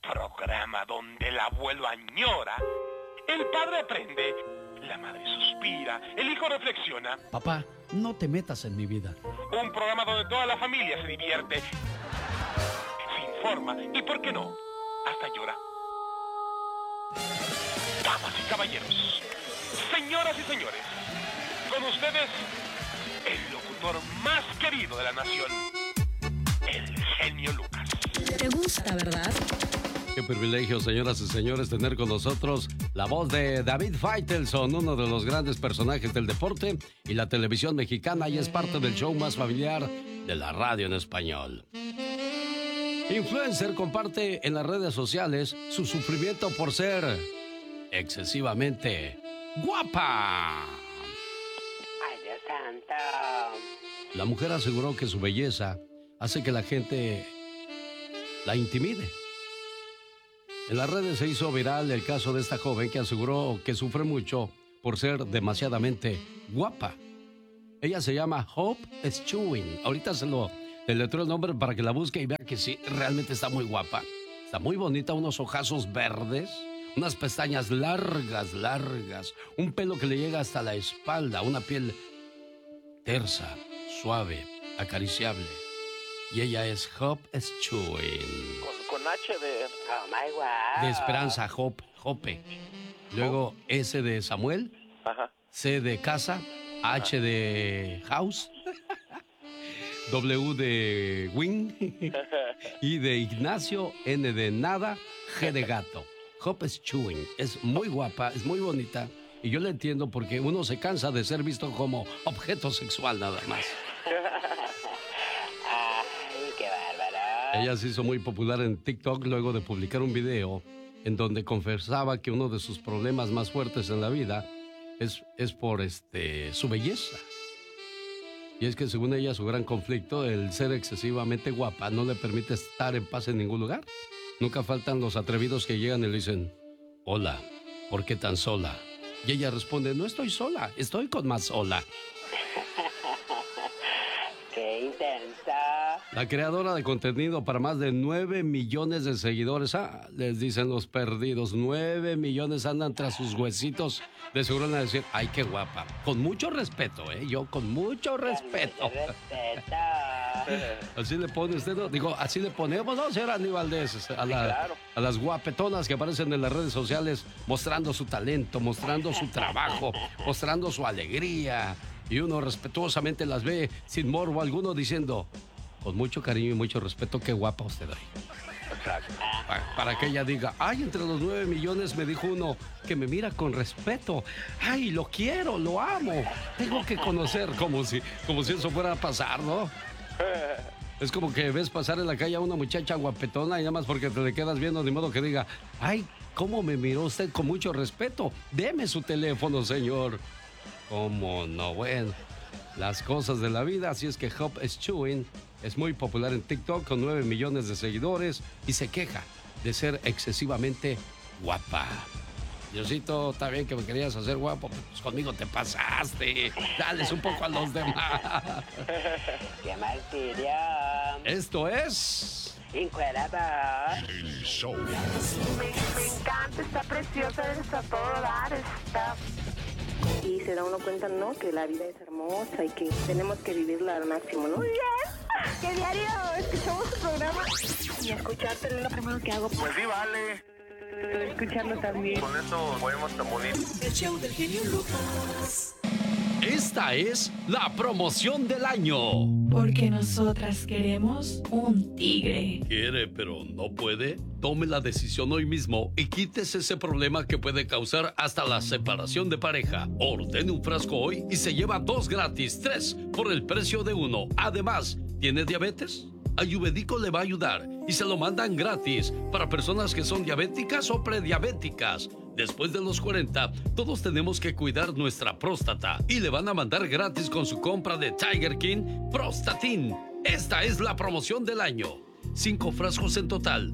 programa donde el abuelo añora, el padre aprende, la madre suspira, el hijo reflexiona. Papá, no te metas en mi vida. Un programa donde toda la familia se divierte, se informa y, ¿por qué no?, hasta llora. Damas y caballeros, señoras y señores, con ustedes, el locutor más querido de la nación, el genio Lucas. ¿Te gusta, verdad? Qué privilegio, señoras y señores, tener con nosotros la voz de David Faitelson, uno de los grandes personajes del deporte y la televisión mexicana, y es parte del show más familiar de la radio en español. Influencer comparte en las redes sociales su sufrimiento por ser excesivamente guapa. ¡Ay, Dios santo! La mujer aseguró que su belleza hace que la gente la intimide. En las redes se hizo viral el caso de esta joven que aseguró que sufre mucho por ser demasiadamente guapa. Ella se llama Hope Schewing. Ahorita se lo deletreo el nombre para que la busque y vea que sí, realmente está muy guapa. Está muy bonita, unos ojazos verdes, unas pestañas largas, un pelo que le llega hasta la espalda, una piel tersa, suave, acariciable. Y ella es Hope Schewing. Con H de... Oh, my God. De Esperanza, Hope. Luego S de Samuel. Ajá. C de casa. H de house. W de wing. I de Ignacio. N de nada. G de gato. Hope Schewing. Es muy guapa, es muy bonita. Y yo la entiendo porque uno se cansa de ser visto como objeto sexual nada más. Ella se hizo muy popular en TikTok luego de publicar un video en donde confesaba que uno de sus problemas más fuertes en la vida es por su belleza. Y es que según ella su gran conflicto, el ser excesivamente guapa no le permite estar en paz en ningún lugar. Nunca faltan los atrevidos que llegan y le dicen: hola, ¿por qué tan sola? Y ella responde: no estoy sola, estoy con más sola. ¡Qué intensa! La creadora de contenido para más de 9 millones de seguidores. Les dicen los perdidos. 9 millones andan tras sus huesitos. De seguro van a decir: ay, qué guapa. Con mucho respeto, yo con mucho respeto. Así le pone usted, ¿no? Digo, así le ponemos, ¿no, señor Andy Valdés? A las guapetonas que aparecen en las redes sociales mostrando su talento, mostrando su trabajo, mostrando su alegría. Y uno respetuosamente las ve sin morbo alguno diciendo: con mucho cariño y mucho respeto, qué guapa usted hoy. Exacto. Para que ella diga: ay, entre los 9 millones me dijo uno que me mira con respeto. Ay, lo quiero, lo amo. Tengo que conocer, como si eso fuera a pasar, ¿no? Es como que ves pasar en la calle a una muchacha guapetona y nada más porque te le quedas viendo, ni modo que diga: ay, ¿cómo me miró usted con mucho respeto? Deme su teléfono, señor. ¿Cómo no? Bueno, las cosas de la vida. Así es que Hope Schewing es muy popular en TikTok con 9 millones de seguidores y se queja de ser excesivamente guapa. Diosito, está bien que me querías hacer guapo, pues conmigo te pasaste. Dales un poco a los demás. ¡Qué martirio! Esto es... Encuerada. El show. Me encanta, está preciosa, está todo dar, está... Y se da uno cuenta, ¿no? Que la vida es hermosa y que tenemos que vivirla al máximo, ¿no? Muy bien. Que diario escuchamos tu programa y escucharte es lo primero que hago. Pues sí, vale. Escucharlo también. Con eso podemos tan bonito. El show del genio Lucas. Esta es la promoción del año. Porque nosotras queremos un tigre. ¿Quiere pero no puede? Tome la decisión hoy mismo y quítese ese problema que puede causar hasta la separación de pareja. Ordene un frasco hoy y se lleva 2 gratis, 3 por el precio de 1. Además, ¿tiene diabetes? Ayurvédico le va a ayudar y se lo mandan gratis para personas que son diabéticas o prediabéticas. Después de los 40, todos tenemos que cuidar nuestra próstata y le van a mandar gratis con su compra de Tiger King Prostatin. Esta es la promoción del año. 5 frascos en total.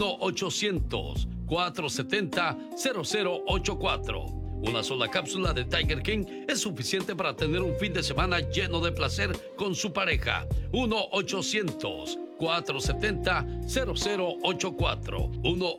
1-800-470-0084. Una sola cápsula de Tiger King es suficiente para tener un fin de semana lleno de placer con su pareja. 1-800-470-0084. 1-800-470-0084.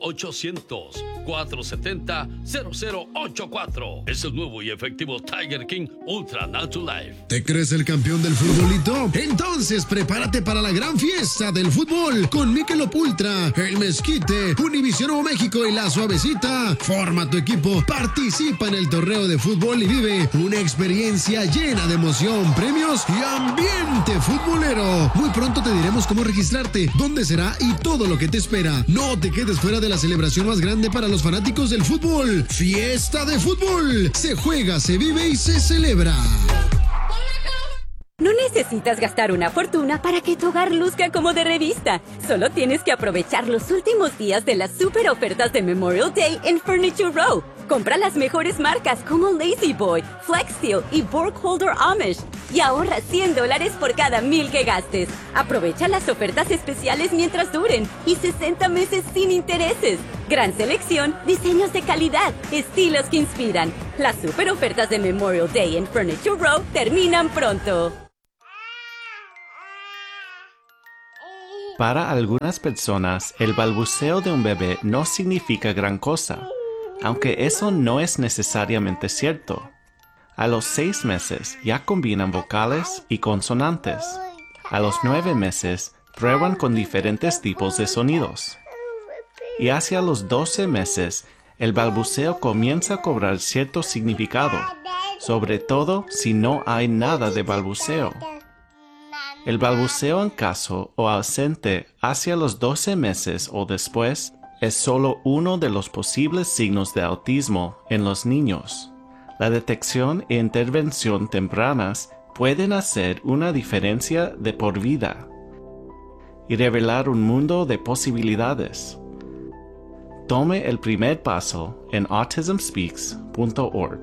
1-800-470-0084. Es el nuevo y efectivo Tiger King Ultra Natural Life. ¿Te crees el campeón del futbolito? Entonces prepárate para la gran fiesta del fútbol con Michelob Ultra, el Mezquite, Univisión Nuevo México y La Suavecita. Forma tu equipo, participa en el torneo de fútbol y vive una experiencia llena de emoción, premios y ambiente futbolero. Muy pronto te diremos cómo registrarte, dónde será y todo lo que te espera. No te quedes fuera de la celebración más grande para los fanáticos del fútbol. Fiesta de fútbol. Se juega, se vive y se celebra. No necesitas gastar una fortuna para que tu hogar luzca como de revista. Solo tienes que aprovechar los últimos días de las super ofertas de Memorial Day en Furniture Row. Compra las mejores marcas como Lazy Boy, Flex Steel y Burkholder Amish y ahorra $100 por cada 1,000 que gastes. Aprovecha las ofertas especiales mientras duren y 60 meses sin intereses. Gran selección, diseños de calidad, estilos que inspiran. Las super ofertas de Memorial Day en Furniture Row terminan pronto. Para algunas personas, el balbuceo de un bebé no significa gran cosa, aunque eso no es necesariamente cierto. A los 6 meses ya combinan vocales y consonantes. A los 9 meses prueban con diferentes tipos de sonidos. Y hacia los 12 meses, el balbuceo comienza a cobrar cierto significado, sobre todo si no hay nada de balbuceo. El balbuceo en caso o ausente hacia los 12 meses o después es solo uno de los posibles signos de autismo en los niños. La detección e intervención tempranas pueden hacer una diferencia de por vida y revelar un mundo de posibilidades. Tome el primer paso en autismspeaks.org.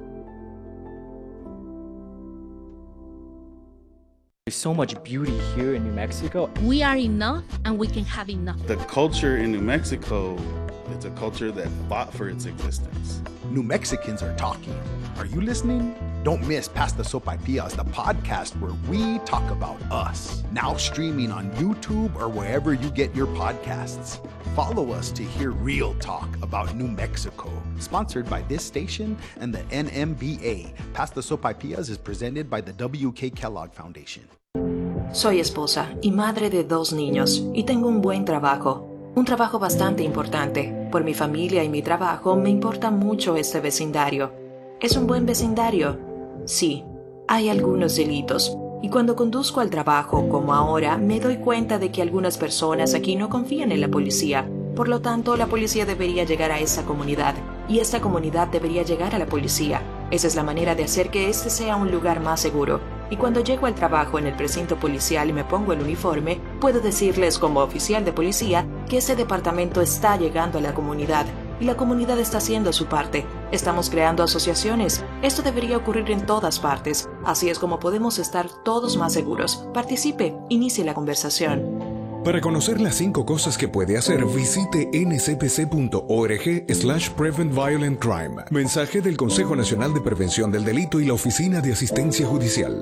There's so much beauty here in New Mexico. We are enough and we can have enough. The culture in New Mexico, it's a culture that fought for its existence. New Mexicans are talking. Are you listening? Don't miss Past the Sopaipillas, the podcast where we talk about us. Now streaming on YouTube or wherever you get your podcasts. Follow us to hear real talk about New Mexico. Sponsored by this station and the NMBA. Past the Sopaipillas is presented by the W.K. Kellogg Foundation. Soy esposa y madre de 2 niños y tengo un buen trabajo. Un trabajo bastante importante. Por mi familia y mi trabajo me importa mucho este vecindario. ¿Es un buen vecindario? Sí, hay algunos delitos. Y cuando conduzco al trabajo, como ahora, me doy cuenta de que algunas personas aquí no confían en la policía. Por lo tanto, la policía debería llegar a esa comunidad. Y esta comunidad debería llegar a la policía. Esa es la manera de hacer que este sea un lugar más seguro. Y cuando llego al trabajo en el precinto policial y me pongo el uniforme, puedo decirles como oficial de policía que este departamento está llegando a la comunidad. Y la comunidad está haciendo su parte. Estamos creando asociaciones. Esto debería ocurrir en todas partes. Así es como podemos estar todos más seguros. Participe, inicie la conversación. Para conocer las 5 cosas que puede hacer, visite ncpc.org/Prevent Violent Crime. Mensaje del Consejo Nacional de Prevención del Delito y la Oficina de Asistencia Judicial.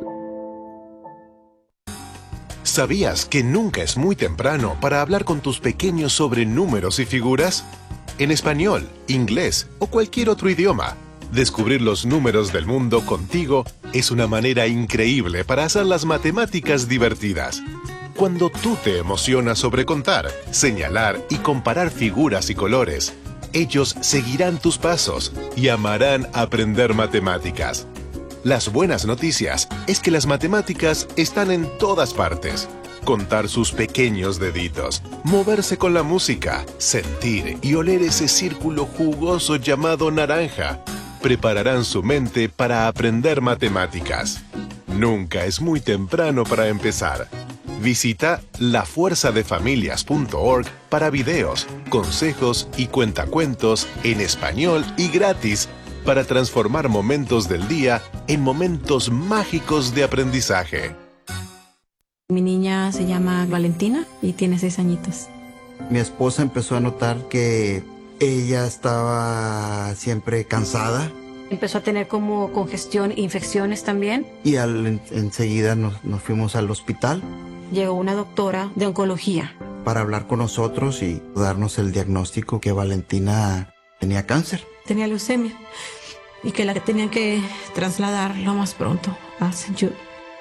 ¿Sabías que nunca es muy temprano para hablar con tus pequeños sobre números y figuras? En español, inglés o cualquier otro idioma, descubrir los números del mundo contigo es una manera increíble para hacer las matemáticas divertidas. Cuando tú te emocionas sobre contar, señalar y comparar figuras y colores, ellos seguirán tus pasos y amarán aprender matemáticas. Las buenas noticias es que las matemáticas están en todas partes. Contar sus pequeños deditos, moverse con la música, sentir y oler ese círculo jugoso llamado naranja, prepararán su mente para aprender matemáticas. Nunca es muy temprano para empezar. Visita lafuerzadefamilias.org para videos, consejos y cuentacuentos en español y gratis para transformar momentos del día en momentos mágicos de aprendizaje. Mi niña se llama Valentina y tiene 6 añitos. Mi esposa empezó a notar que ella estaba siempre cansada. Empezó a tener como congestión e infecciones también. Y enseguida nos fuimos al hospital. Llegó una doctora de oncología para hablar con nosotros y darnos el diagnóstico que Valentina tenía cáncer. Tenía leucemia y que la tenían que trasladar lo más pronto a St. Jude.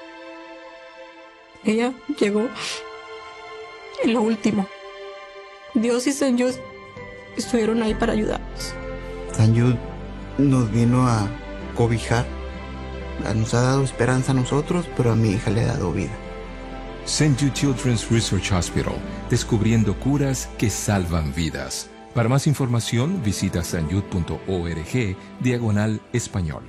Ella llegó en lo último. Dios y St. Jude estuvieron ahí para ayudarnos. St. Jude nos vino a cobijar. Nos ha dado esperanza a nosotros, pero a mi hija le ha dado vida. St. Jude Children's Research Hospital, descubriendo curas que salvan vidas. Para más información, visita stjude.org/español.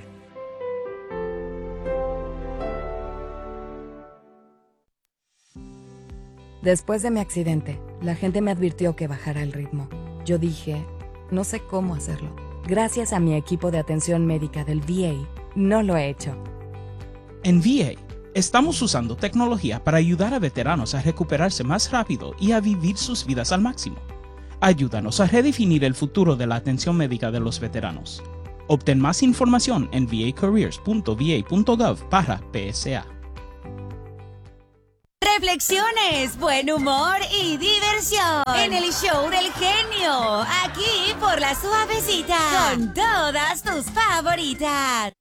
Después de mi accidente, la gente me advirtió que bajara el ritmo. Yo dije, no sé cómo hacerlo. Gracias a mi equipo de atención médica del VA, no lo he hecho. En VA, estamos usando tecnología para ayudar a veteranos a recuperarse más rápido y a vivir sus vidas al máximo. Ayúdanos a redefinir el futuro de la atención médica de los veteranos. Obtén más información en vacareers.va.gov/PSA. Reflexiones, buen humor y diversión en el show del genio, aquí por La Suavecita, con todas tus favoritas.